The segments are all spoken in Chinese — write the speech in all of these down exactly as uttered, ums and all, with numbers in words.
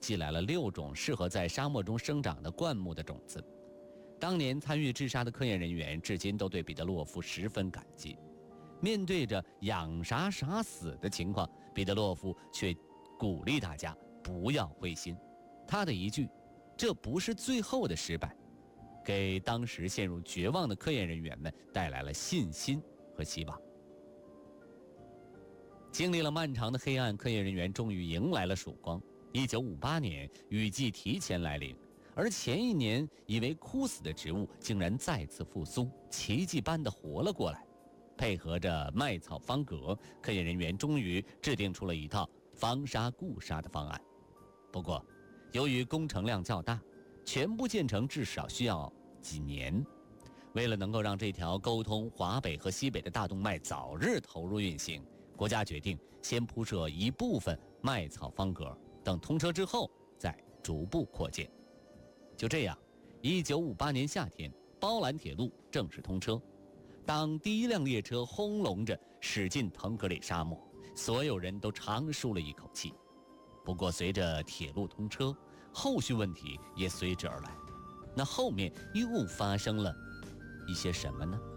寄来了六种适合在沙漠中生长的灌木的种子。当年参与治沙的科研人员至今都对彼得洛夫十分感激。面对着养啥啥死的情况，彼得洛夫却鼓励大家不要灰心。他的一句“这不是最后的失败”，给当时陷入绝望的科研人员们带来了信心和希望。经历了漫长的黑暗，科研人员终于迎来了曙光。一九五八年，雨季提前来临，而前一年以为枯死的植物竟然再次复苏，奇迹般的活了过来。配合着麦草方格，科研人员终于制定出了一套防沙固沙的方案。不过，由于工程量较大，全部建成至少需要几年。为了能够让这条沟通华北和西北的大动脉早日投入运行，国家决定先铺设一部分麦草方格，等通车之后再逐步扩建。就这样，一九五八年夏天，包兰铁路正式通车。当第一辆列车轰隆着驶进腾格里沙漠，所有人都长舒了一口气。不过，随着铁路通车，后续问题也随之而来。那后面又发生了一些什么呢？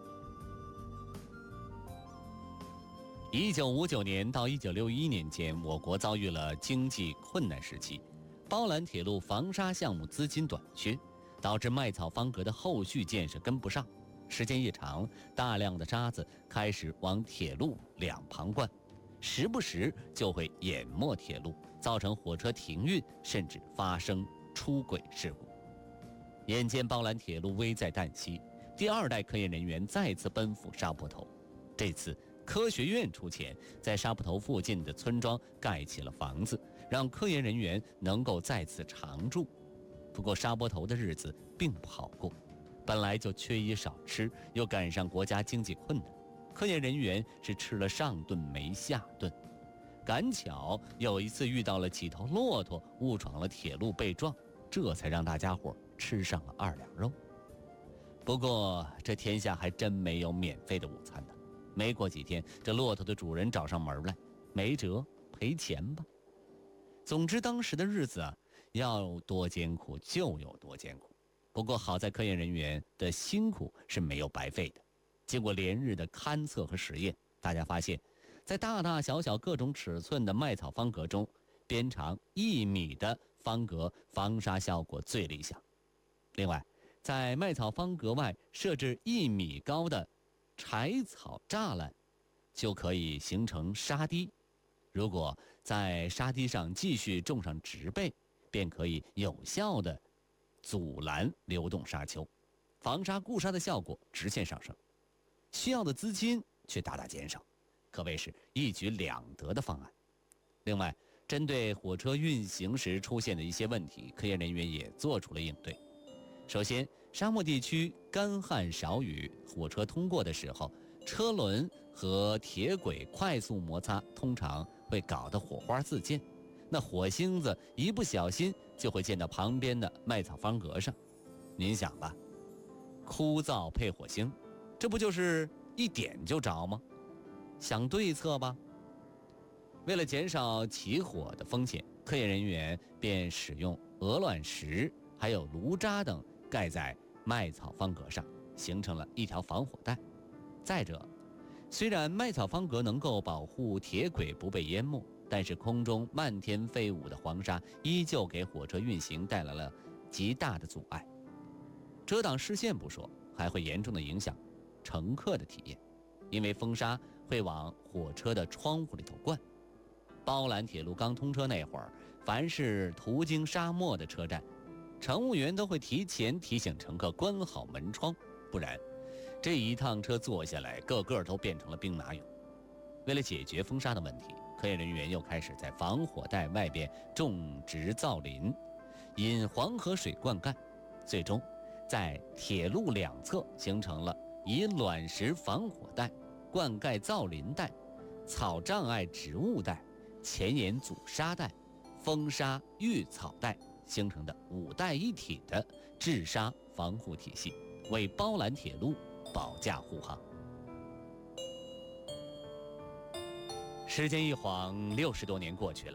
一九五九年到一九六一年间，我国遭遇了经济困难时期，包兰铁路防沙项目资金短缺，导致麦草方格的后续建设跟不上。时间一长，大量的沙子开始往铁路两旁灌，时不时就会淹没铁路，造成火车停运，甚至发生出轨事故。眼见包兰铁路危在旦夕，第二代科研人员再次奔赴沙坡头。这次科学院出钱，在沙坡头附近的村庄盖起了房子，让科研人员能够在此常住。不过沙坡头的日子并不好过，本来就缺衣少吃，又赶上国家经济困难，科研人员是吃了上顿没下顿。赶巧有一次遇到了几头骆驼误闯了铁路被撞，这才让大家伙吃上了二两肉。不过这天下还真没有免费的午餐呢。没过几天，这骆驼的主人找上门来，没辙，赔钱吧。总之当时的日子啊，要多艰苦就有多艰苦。不过好在科研人员的辛苦是没有白费的。经过连日的勘测和实验，大家发现在大大小小各种尺寸的麦草方格中，边长一米的方格防沙效果最理想。另外，在麦草方格外设置一米高的柴草栅栏，就可以形成沙堤。如果在沙堤上继续种上植被，便可以有效地阻拦流动沙丘，防沙固沙的效果直线上升，需要的资金却大大减少，可谓是一举两得的方案。另外，针对火车运行时出现的一些问题，科研人员也做出了应对。首先，沙漠地区干旱少雨，火车通过的时候，车轮和铁轨快速摩擦，通常会搞得火花四溅。那火星子一不小心就会溅到旁边的麦草方格上。您想吧，枯燥配火星，这不就是一点就着吗？想对策吧。为了减少起火的风险，科研人员便使用鹅卵石还有炉渣等盖在麦草方格上，形成了一条防火带。再者，虽然麦草方格能够保护铁轨不被淹没，但是空中漫天飞舞的黄沙依旧给火车运行带来了极大的阻碍。遮挡视线不说，还会严重的影响乘客的体验，因为风沙会往火车的窗户里头灌。包兰铁路刚通车那会儿，凡是途经沙漠的车站，乘务员都会提前提醒乘客关好门窗，不然这一趟车坐下来，个个都变成了兵马俑。为了解决风沙的问题，科研人员又开始在防火带外边种植造林，引黄河水灌溉，最终在铁路两侧形成了以卵石防火带、灌溉造林带、草障碍植物带、前沿阻沙带、风沙御草带形成的五带一体的治沙防护体系，为包兰铁路保驾护航。时间一晃，六十多年过去了，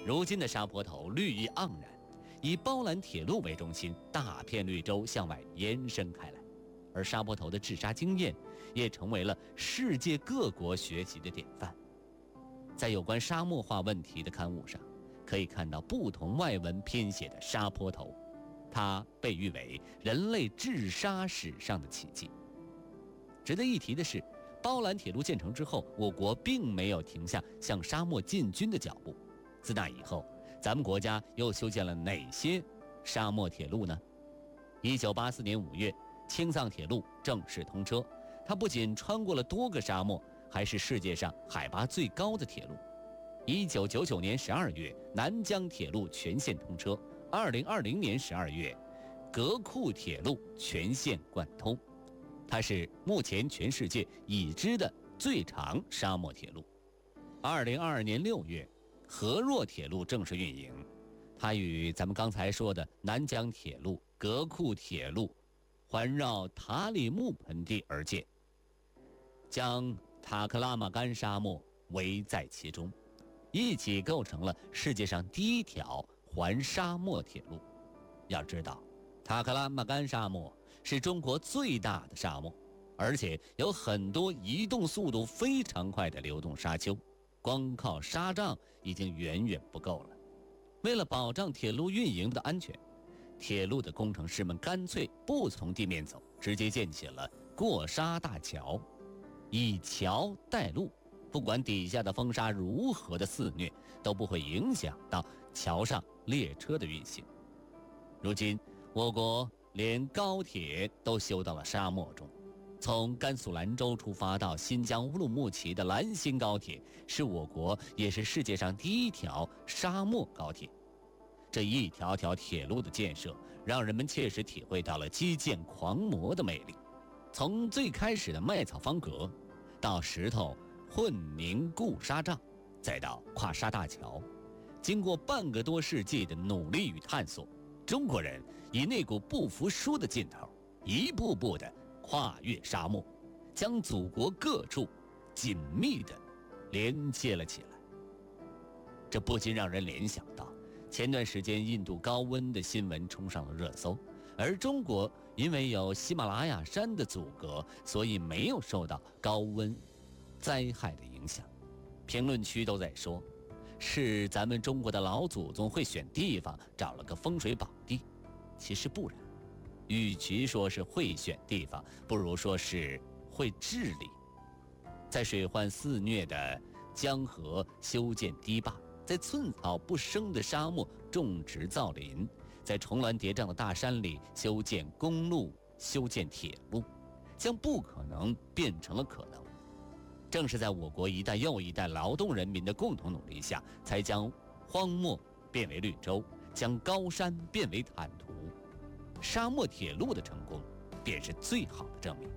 如今的沙坡头绿意盎然，以包兰铁路为中心，大片绿洲向外延伸开来，而沙坡头的治沙经验也成为了世界各国学习的典范。在有关沙漠化问题的刊物上，可以看到不同外文编写的沙坡头，它被誉为人类治沙史上的奇迹。值得一提的是，包兰铁路建成之后，我国并没有停下向沙漠进军的脚步。自那以后，咱们国家又修建了哪些沙漠铁路呢？一九八四年五月，青藏铁路正式通车，它不仅穿过了多个沙漠，还是世界上海拔最高的铁路。一九九九年十二月，南疆铁路全线通车；二零二零年十二月，格库铁路全线贯通。它是目前全世界已知的最长沙漠铁路。二零二二年六月，和若铁路正式运营，它与咱们刚才说的南疆铁路、格库铁路环绕塔里木盆地而建，将塔克拉玛干沙漠围在其中，一起构成了世界上第一条环沙漠铁路。要知道，塔克拉玛干沙漠是中国最大的沙漠，而且有很多移动速度非常快的流动沙丘，光靠沙障已经远远不够了。为了保障铁路运营的安全，铁路的工程师们干脆不从地面走，直接建起了过沙大桥，以桥带路，不管底下的风沙如何的肆虐，都不会影响到桥上列车的运行。如今，我国连高铁都修到了沙漠中，从甘肃兰州出发到新疆乌鲁木齐的兰新高铁，是我国也是世界上第一条沙漠高铁。这一条条铁路的建设，让人们切实体会到了基建狂魔的魅力。从最开始的麦草方格，到石头混凝固沙障，再到跨沙大桥，经过半个多世纪的努力与探索，中国人以那股不服输的劲头，一步步地跨越沙漠，将祖国各处紧密地连接了起来。这不禁让人联想到，前段时间印度高温的新闻冲上了热搜，而中国因为有喜马拉雅山的阻隔，所以没有受到高温灾害的影响。评论区都在说，是咱们中国的老祖宗会选地方，找了个风水宝地。其实不然，与其说是会选地方，不如说是会治理。在水患肆虐的江河修建堤坝，在寸草不生的沙漠种植造林，在重峦叠嶂的大山里修建公路、修建铁路，将不可能变成了可能。正是在我国一代又一代劳动人民的共同努力下，才将荒漠变为绿洲，将高山变为坦途。沙漠铁路的成功，便是最好的证明。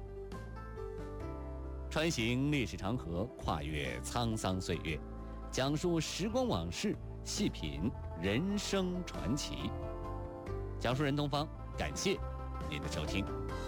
穿行历史长河，跨越沧桑岁月，讲述时光往事，细品人生传奇。讲述人东方，感谢您的收听。